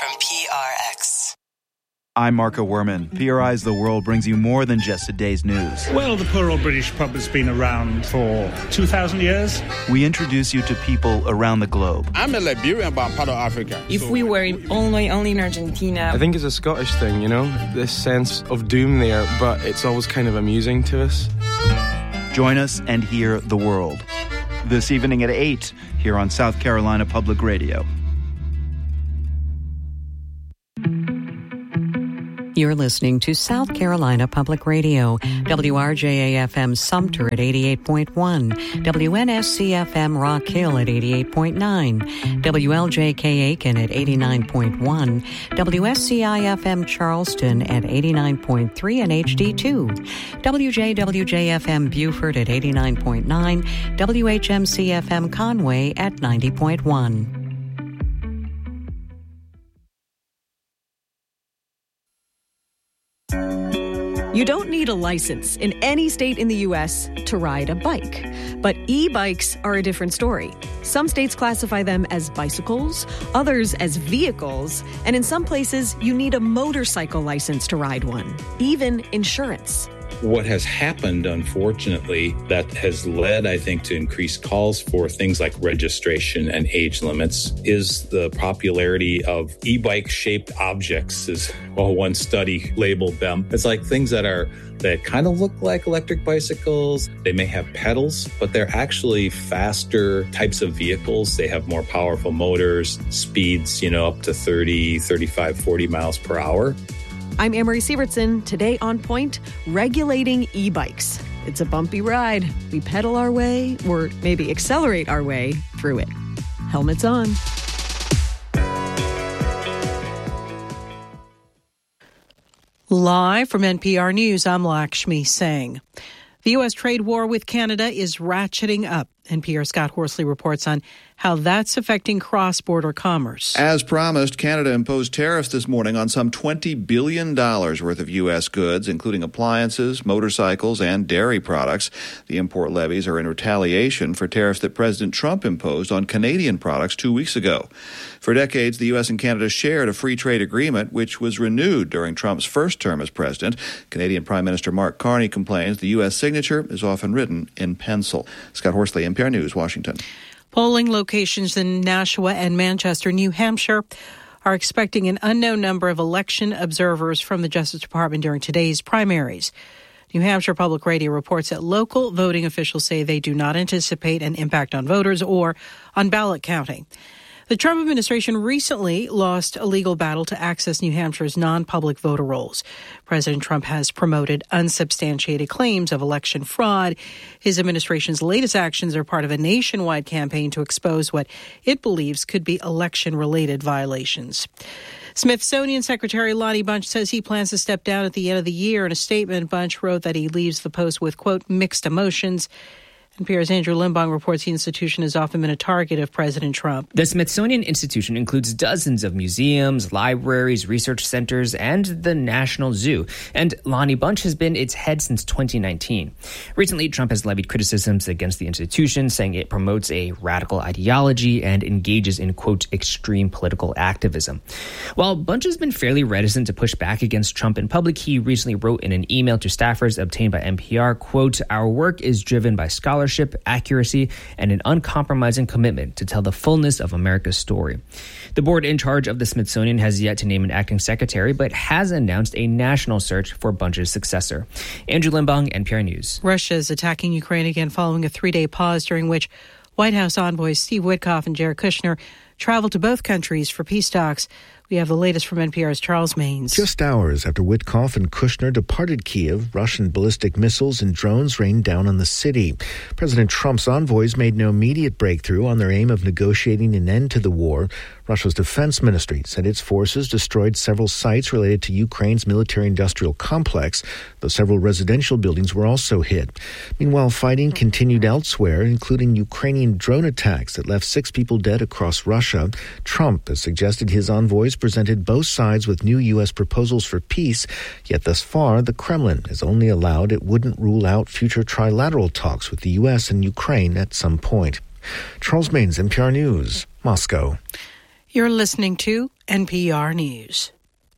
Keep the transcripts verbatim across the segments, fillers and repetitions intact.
from P R X. I'm Marco Werman. P R I's The World brings you more than just a day's news. Well, the poor old British pub has been around for two thousand years. We introduce you to people around the globe. I'm a Liberian, but I'm part of Africa. If we were in only, only in Argentina... I think it's a Scottish thing, you know? This sense of doom there, but it's always kind of amusing to us. Join us and hear The World. This evening at eight, here on South Carolina Public Radio. You're listening to South Carolina Public Radio, W R J A F M Sumter at eighty-eight point one, W N S C F M Rock Hill at eighty-eight point nine, W L J K Aiken at eighty-nine point one, W S C I F M Charleston at eighty-nine point three and H D two, W J W J F M Beaufort at eighty-nine point nine, W H M C F M Conway at ninety point one. You don't need a license in any state in the U S to ride a bike. But e-bikes are a different story. Some states classify them as bicycles, others as vehicles, and in some places, you need a motorcycle license to ride one, even insurance. What has happened, unfortunately, that has led, I think, to increased calls for things like registration and age limits is the popularity of e-bike-shaped objects, as well, one study labeled them. It's like things that are that kind of look like electric bicycles. They may have pedals, but they're actually faster types of vehicles. They have more powerful motors, speeds, you know, up to thirty, thirty-five, forty miles per hour. I'm Amory Sievertson. Today on Point, regulating e-bikes. It's a bumpy ride. We pedal our way, or maybe accelerate our way through it. Helmets on. Live from N P R News, I'm Lakshmi Singh. The U S trade war with Canada is ratcheting up. N P R's Scott Horsley reports on how that's affecting cross-border commerce. As promised, Canada imposed tariffs this morning on some twenty billion dollars worth of U S goods, including appliances, motorcycles, and dairy products. The import levies are in retaliation for tariffs that President Trump imposed on Canadian products two weeks ago. For decades, the U S and Canada shared a free trade agreement, which was renewed during Trump's first term as president. Canadian Prime Minister Mark Carney complains the U S signature is often written in pencil. Scott Horsley, N P R News, Washington. Polling locations in Nashua and Manchester, New Hampshire, are expecting an unknown number of election observers from the Justice Department during today's primaries. New Hampshire Public Radio reports that local voting officials say they do not anticipate an impact on voters or on ballot counting. The Trump administration recently lost a legal battle to access New Hampshire's non-public voter rolls. President Trump has promoted unsubstantiated claims of election fraud. His administration's latest actions are part of a nationwide campaign to expose what it believes could be election-related violations. Smithsonian Secretary Lonnie Bunch says he plans to step down at the end of the year. In a statement, Bunch wrote that he leaves the post with, quote, mixed emotions. N P R's Andrew Limbong reports the institution has often been a target of President Trump. The Smithsonian Institution includes dozens of museums, libraries, research centers, and the National Zoo. And Lonnie Bunch has been its head since twenty nineteen. Recently, Trump has levied criticisms against the institution, saying it promotes a radical ideology and engages in, quote, extreme political activism. While Bunch has been fairly reticent to push back against Trump in public, he recently wrote in an email to staffers obtained by N P R, quote, our work is driven by scholarship, accuracy, and an uncompromising commitment to tell the fullness of America's story. The board in charge of the Smithsonian has yet to name an acting secretary, but has announced a national search for Bunch's successor. Andrew Limbong, N P R News. Russia is attacking Ukraine again following a three-day pause during which White House envoys Steve Witkoff and Jared Kushner traveled to both countries for peace talks. We have the latest from N P R's Charles Maines. Just hours after Witkoff and Kushner departed Kiev, Russian ballistic missiles and drones rained down on the city. President Trump's envoys made no immediate breakthrough on their aim of negotiating an end to the war. Russia's defense ministry said its forces destroyed several sites related to Ukraine's military-industrial complex, though several residential buildings were also hit. Meanwhile, fighting continued elsewhere, including Ukrainian drone attacks that left six people dead across Russia. Trump has suggested his envoys presented both sides with new U S proposals for peace, yet thus far the Kremlin has only allowed it wouldn't rule out future trilateral talks with the U S and Ukraine at some point. Charles Maines, N P R News, Moscow. You're listening to N P R News.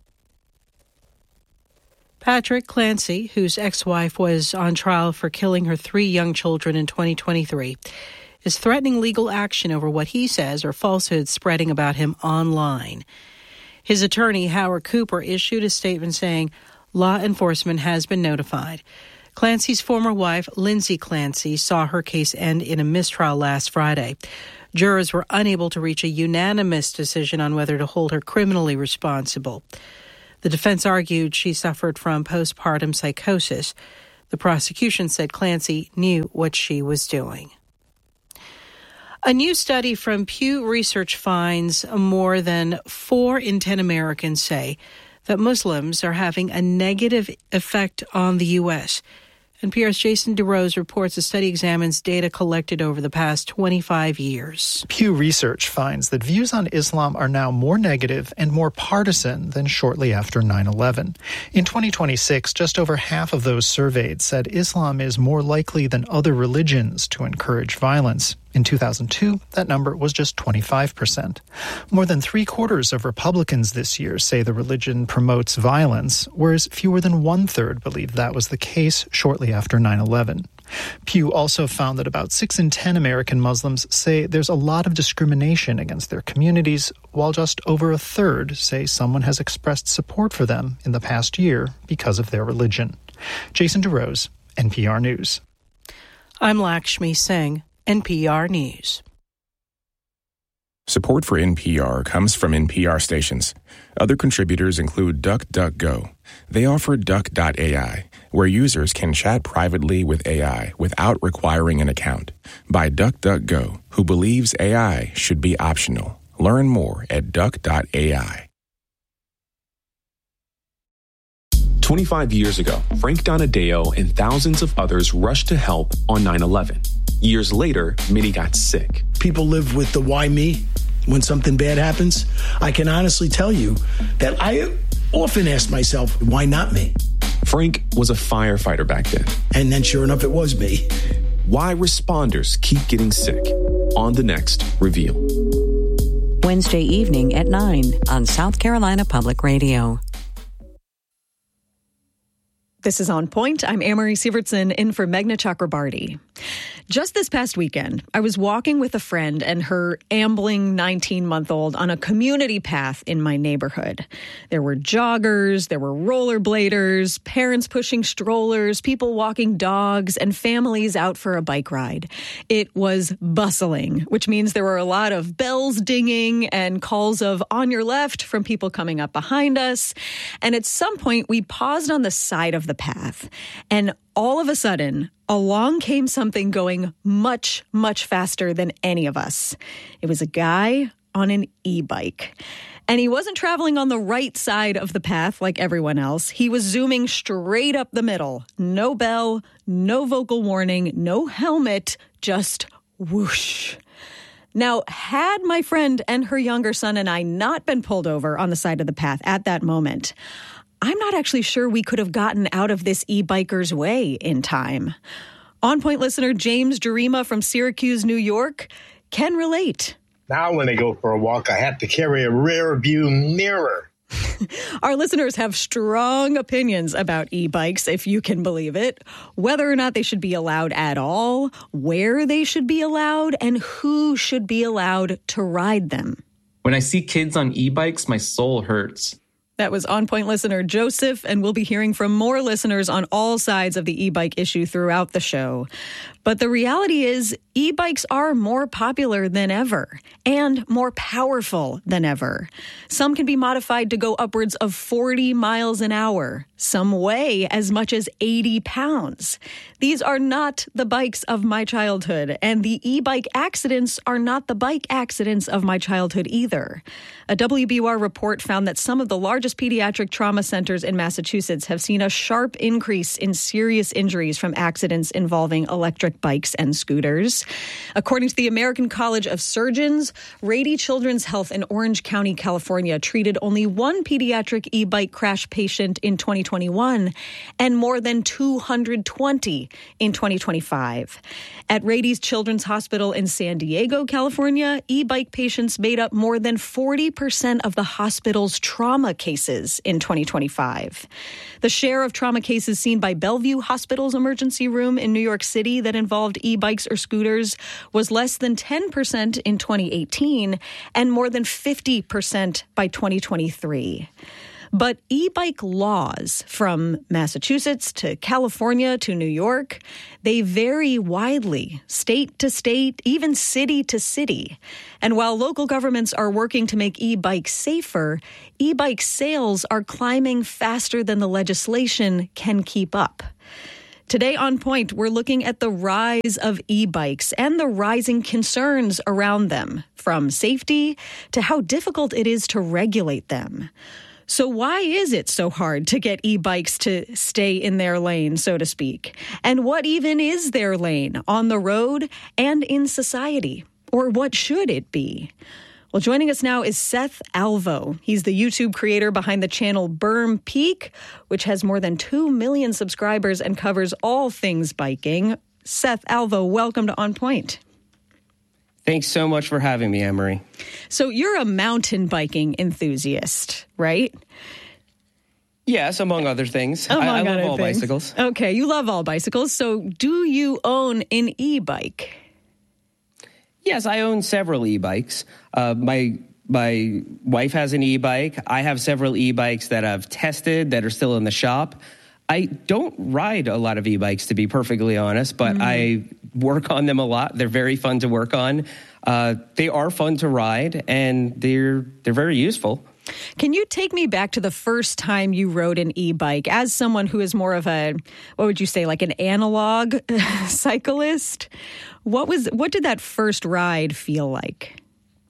Patrick Clancy, whose ex-wife was on trial for killing her three young children in twenty twenty-three, is threatening legal action over what he says are falsehoods spreading about him online. His attorney, Howard Cooper, issued a statement saying law enforcement has been notified. Clancy's former wife, Lindsay Clancy, saw her case end in a mistrial last Friday. Jurors were unable to reach a unanimous decision on whether to hold her criminally responsible. The defense argued she suffered from postpartum psychosis. The prosecution said Clancy knew what she was doing. A new study from Pew Research finds more than four in ten Americans say that Muslims are having a negative effect on the U S N P R's Jason DeRose reports the study examines data collected over the past twenty-five years. Pew Research finds that views on Islam are now more negative and more partisan than shortly after nine eleven. In twenty twenty-six, just over half of those surveyed said Islam is more likely than other religions to encourage violence. In two thousand two, that number was just twenty-five percent. More than three-quarters of Republicans this year say the religion promotes violence, whereas fewer than one-third believe that was the case shortly after nine eleven. Pew also found that about six in ten American Muslims say there's a lot of discrimination against their communities, while just over a third say someone has expressed support for them in the past year because of their religion. Jason DeRose, N P R News. I'm Lakshmi Singh, N P R News. Support for N P R comes from N P R stations. Other contributors include DuckDuckGo. They offer Duck dot A I, where users can chat privately with A I without requiring an account. By DuckDuckGo, who believes A I should be optional. Learn more at Duck dot A I. twenty-five years ago, Frank Donadeo and thousands of others rushed to help on nine eleven. Years later, many got sick. People live with the why me when something bad happens. I can honestly tell you that I often ask myself, why not me? Frank was a firefighter back then. And then sure enough, it was me. Why responders keep getting sick on the next Reveal. Wednesday evening at nine on South Carolina Public Radio. This is On Point. I'm Amory Sievertson in for Meghna Chakrabarty. Just this past weekend, I was walking with a friend and her ambling nineteen-month-old on a community path in my neighborhood. There were joggers, there were rollerbladers, parents pushing strollers, people walking dogs, and families out for a bike ride. It was bustling, which means there were a lot of bells dinging and calls of on your left from people coming up behind us. And at some point, we paused on the side of the path, and all of a sudden, along came something going much, much faster than any of us. It was a guy on an e-bike. And he wasn't traveling on the right side of the path like everyone else. He was zooming straight up the middle. No bell, no vocal warning, no helmet, just whoosh. Now, had my friend and her younger son and I not been pulled over on the side of the path at that moment, I'm not actually sure we could have gotten out of this e-biker's way in time. On Point listener James Jarima from Syracuse, New York, can relate. Now when I go for a walk, I have to carry a rear view mirror. Our listeners have strong opinions about e-bikes, if you can believe it. Whether or not they should be allowed at all, where they should be allowed, and who should be allowed to ride them. When I see kids on e-bikes, my soul hurts. That was On Point listener Joseph, and we'll be hearing from more listeners on all sides of the e-bike issue throughout the show. But the reality is, e-bikes are more popular than ever and more powerful than ever. Some can be modified to go upwards of forty miles an hour. Some weigh as much as eighty pounds. These are not the bikes of my childhood, and the e-bike accidents are not the bike accidents of my childhood either. A W B U R report found that some of the largest pediatric trauma centers in Massachusetts have seen a sharp increase in serious injuries from accidents involving electric bikes and scooters. According to the American College of Surgeons, Rady Children's Health in Orange County, California, treated only one pediatric e-bike crash patient in twenty twenty-one and more than two hundred twenty in twenty twenty-five. At Rady's Children's Hospital in San Diego, California, e-bike patients made up more than forty percent of the hospital's trauma cases in twenty twenty-five. The share of trauma cases seen by Bellevue Hospital's emergency room in New York City that involved e-bikes or scooters was less than ten percent in twenty eighteen and more than fifty percent by twenty twenty-three. But e-bike laws from Massachusetts to California to New York, they vary widely, state to state, even city to city. And while local governments are working to make e-bikes safer, e-bike sales are climbing faster than the legislation can keep up. Today on Point, we're looking at the rise of e-bikes and the rising concerns around them, from safety to how difficult it is to regulate them. So why is it so hard to get e-bikes to stay in their lane, so to speak? And what even is their lane on the road and in society? Or what should it be? Well, joining us now is Seth Alvo. He's the YouTube creator behind the channel Berm Peak, which has more than two million subscribers and covers all things biking. Seth Alvo, welcome to On Point. Thanks so much for having me, Anne-Marie. So you're a mountain biking enthusiast, right? Yes, among other things. Among I, I love other all things. bicycles. Okay, you love all bicycles. So do you own an e-bike? Yes, I own several e-bikes. Uh, my my wife has an e-bike. I have several e-bikes that I've tested that are still in the shop. I don't ride a lot of e-bikes, to be perfectly honest, but mm-hmm. I work on them a lot. They're very fun to work on. Uh, they are fun to ride, and they're they're very useful. Can you take me back to the first time you rode an e-bike as someone who is more of a, what would you say, like an analog cyclist? What was what did that first ride feel like?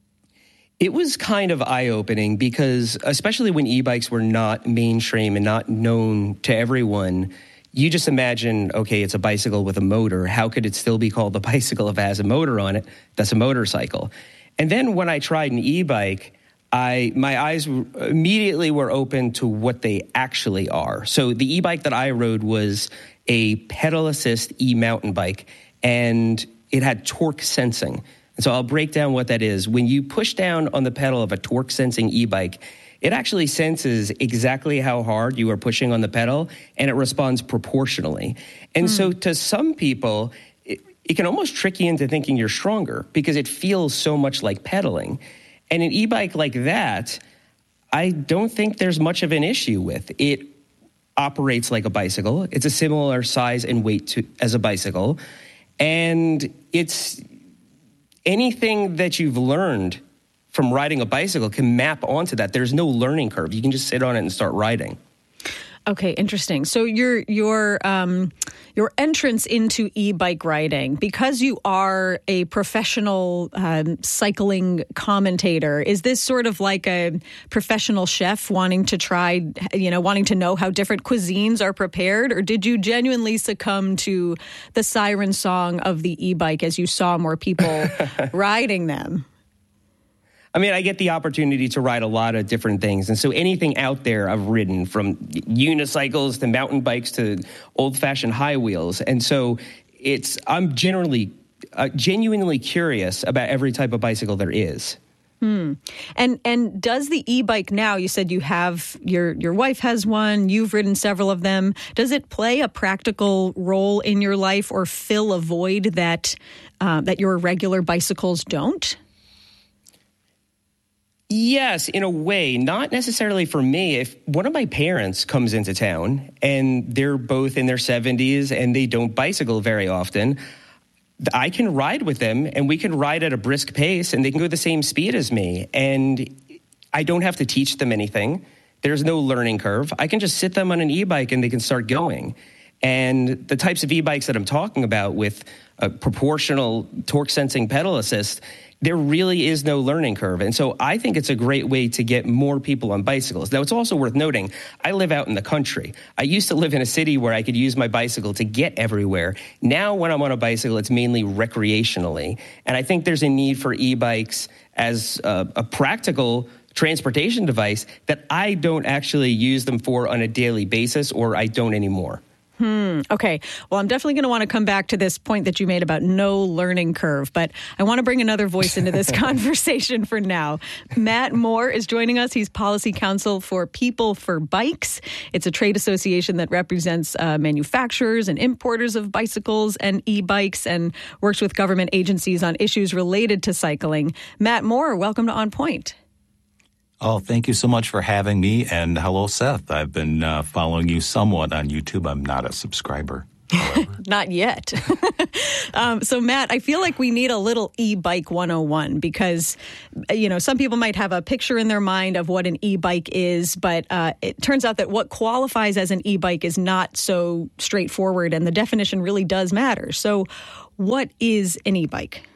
It was kind of eye-opening because, especially when e-bikes were not mainstream and not known to everyone, you just imagine, okay, it's a bicycle with a motor. How could it still be called a bicycle if it has a motor on it? That's a motorcycle. And then when I tried an e-bike, I my eyes immediately were open to what they actually are. So the e-bike that I rode was a pedal assist e-mountain bike, and it had torque sensing. And so I'll break down what that is. When you push down on the pedal of a torque sensing e-bike, it actually senses exactly how hard you are pushing on the pedal, and it responds proportionally. And mm. so to some people, it, it can almost trick you into thinking you're stronger because it feels so much like pedaling. And an e-bike like that, I don't think there's much of an issue with. It operates like a bicycle. It's a similar size and weight to as a bicycle. And it's anything that you've learned from riding a bicycle can map onto that. There's no learning curve. You can just sit on it and start riding. Okay, interesting. So your your um, your entrance into e-bike riding, because you are a professional um, cycling commentator, is this sort of like a professional chef wanting to try, you know, wanting to know how different cuisines are prepared, or did you genuinely succumb to the siren song of the e-bike as you saw more people riding them? I mean, I get the opportunity to ride a lot of different things. And so anything out there I've ridden, from unicycles to mountain bikes to old-fashioned high wheels. And so it's I'm generally uh, genuinely curious about every type of bicycle there is. Hmm. And and does the e-bike now, you said you have, your your wife has one, you've ridden several of them. Does it play a practical role in your life or fill a void that uh, that your regular bicycles don't? Yes, in a way, not necessarily for me. If one of my parents comes into town and they're both in their seventies and they don't bicycle very often, I can ride with them and we can ride at a brisk pace and they can go the same speed as me. And I don't have to teach them anything. There's no learning curve. I can just sit them on an e-bike and they can start going. And the types of e-bikes that I'm talking about with a proportional torque sensing pedal assist, there really is no learning curve. And so I think it's a great way to get more people on bicycles. Now, it's also worth noting, I live out in the country. I used to live in a city where I could use my bicycle to get everywhere. Now, when I'm on a bicycle, it's mainly recreationally. And I think there's a need for e-bikes as a, a practical transportation device that I don't actually use them for on a daily basis, or I don't anymore. Hmm. Okay. Well, I'm definitely going to want to come back to this point that you made about no learning curve, but I want to bring another voice into this conversation for now. Matt Moore is joining us. He's policy counsel for People for Bikes. It's a trade association that represents uh, manufacturers and importers of bicycles and e-bikes and works with government agencies on issues related to cycling. Matt Moore, welcome to On Point. Oh, thank you so much for having me. And hello, Seth. I've been uh, following you somewhat on YouTube. I'm not a subscriber. Not yet. um, so, Matt, I feel like we need a little e-bike one oh one because, you know, some people might have a picture in their mind of what an e-bike is, but uh, it turns out that what qualifies as an e-bike is not so straightforward, and the definition really does matter. So what is an e-bike?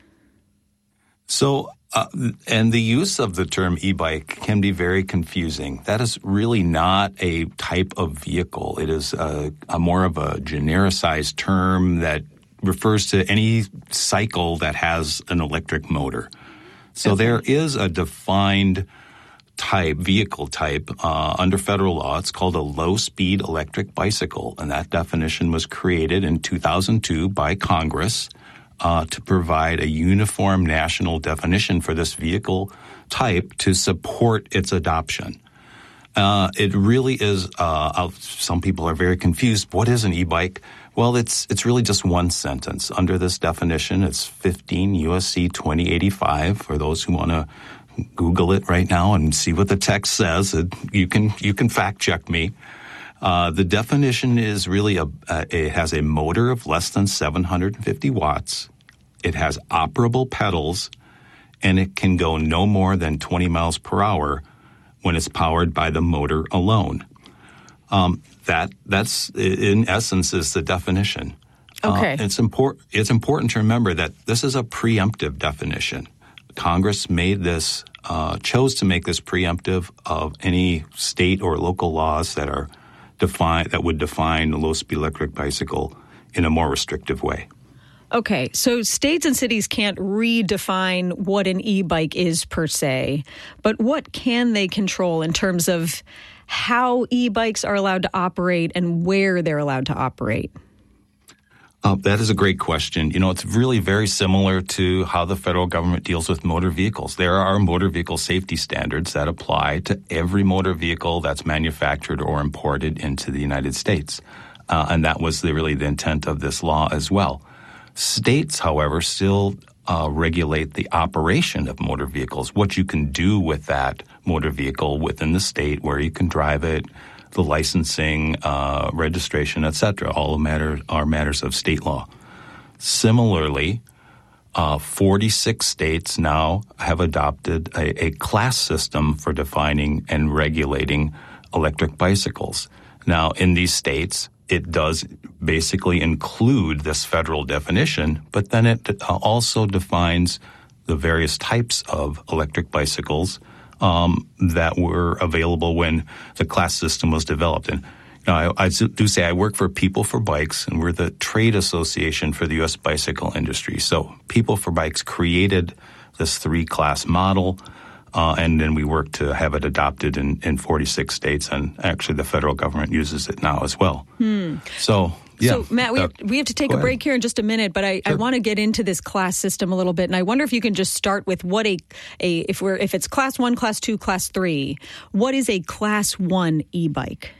So, uh, and the use of the term e-bike can be very confusing. That is really not a type of vehicle. It is a, a more of a genericized term that refers to any cycle that has an electric motor. So okay. There is a defined type, vehicle type, uh, under federal law. It's called a low-speed electric bicycle, and that definition was created in two thousand two by Congress Uh, to provide a uniform national definition for this vehicle type to support its adoption. Uh, it really is, uh, some people are very confused. What is an e-bike? Well, it's it's really just one sentence. Under this definition, it's fifteen U S C twenty eighty-five. For those who want to Google it right now and see what the text says, it, you can you can fact check me. Uh, the definition is really a, uh, it has a motor of less than seven hundred fifty watts. It has operable pedals, and it can go no more than twenty miles per hour when it's powered by the motor alone. Um, that that's in essence is the definition. Okay. Uh, it's important. It's important to remember that this is a preemptive definition. Congress made this, uh, chose to make this preemptive of any state or local laws that are define that would define the low-speed electric bicycle in a more restrictive way. Okay, so states and cities can't redefine what an e-bike is per se, but what can they control in terms of how e-bikes are allowed to operate and where they're allowed to operate? Uh, that is a great question. You know, it's really very similar to how the federal government deals with motor vehicles. There are motor vehicle safety standards that apply to every motor vehicle that's manufactured or imported into the United States. Uh, and that was the, really the intent of this law as well. States, however, still uh, regulate the operation of motor vehicles, what you can do with that motor vehicle within the state, where you can drive it, the licensing, uh, registration, et cetera. All matter, are matters of state law. Similarly, uh, forty-six states now have adopted a, a class system for defining and regulating electric bicycles. Now, in these states, it does basically include this federal definition, but then it also defines the various types of electric bicycles um, that were available when the class system was developed. And you know, I, I do say I work for People for Bikes, and we're the trade association for the U S bicycle industry. So People for Bikes created this three-class model, Uh, and then we work to have it adopted in, in forty-six states, and actually the federal government uses it now as well. Hmm. So, yeah. So, Matt, we have, we have to take a break here in just a minute, but I, sure. I want to get into this class system a little bit, and I wonder if you can just start with what a, a if we're if it's class one, class two, class three, what is a class one e-bike?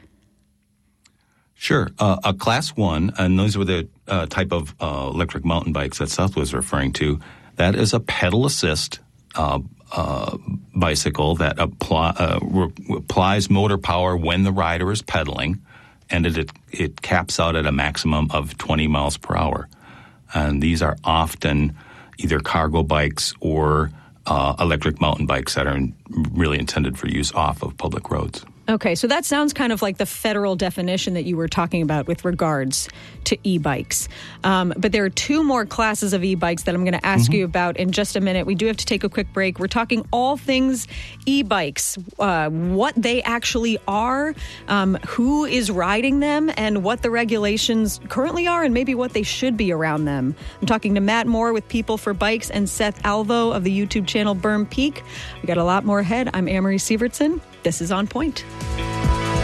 Sure. Uh, a class one, and those were the uh, type of uh, electric mountain bikes that Seth was referring to, that is a pedal assist uh Uh, bicycle that apply, uh, re- applies motor power when the rider is pedaling, and it, it it caps out at a maximum of twenty miles per hour. And these are often either cargo bikes or uh, electric mountain bikes that are in, really intended for use off of public roads. Okay, so that sounds kind of like the federal definition that you were talking about with regards to e-bikes. Um, but there are two more classes of e-bikes that I'm going to ask mm-hmm. you about in just a minute. We do have to take a quick break. We're talking all things e-bikes, uh, what they actually are, um, who is riding them, and what the regulations currently are, and maybe what they should be around them. I'm talking to Matt Moore with People for Bikes and Seth Alvo of the YouTube channel Berm Peak. We got a lot more ahead. I'm Amory Sievertson. This is On Point.